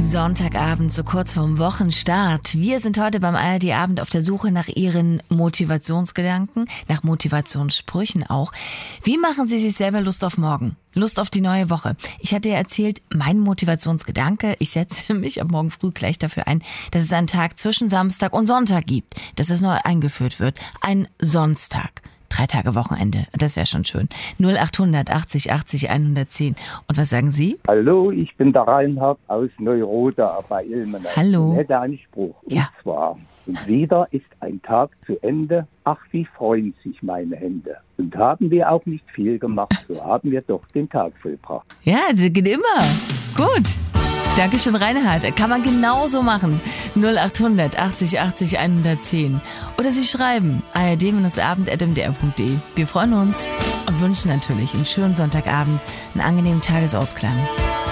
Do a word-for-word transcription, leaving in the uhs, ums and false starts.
Sonntagabend, so kurz vorm Wochenstart. Wir sind heute beim A R D-Abend auf der Suche nach Ihren Motivationsgedanken, nach Motivationssprüchen auch. Wie machen Sie sich selber Lust auf morgen? Lust auf die neue Woche. Ich hatte ja erzählt, mein Motivationsgedanke, ich setze mich ab morgen früh gleich dafür ein, dass es einen Tag zwischen Samstag und Sonntag gibt, dass es neu eingeführt wird. Ein Sonntag. Drei Tage Wochenende, das wäre schon schön. null achthundert achtzig achtzig hundertzehn. Und was sagen Sie? Hallo, ich bin der Reinhard aus Neuroda bei Ilmenau. Hallo. Ich hätte einen Spruch. Und Ja. zwar, und wieder ist ein Tag zu Ende, ach wie freuen sich meine Hände. Und haben wir auch nicht viel gemacht, so haben wir doch den Tag vollbracht. Ja, das geht immer. Gut. Dankeschön, Reinhard. Kann man genauso machen. null achthundert achtzig achtzig hundertzehn. Oder Sie schreiben a r d abend at m d r punkt d e. Wir freuen uns und wünschen natürlich einen schönen Sonntagabend, einen angenehmen Tagesausklang.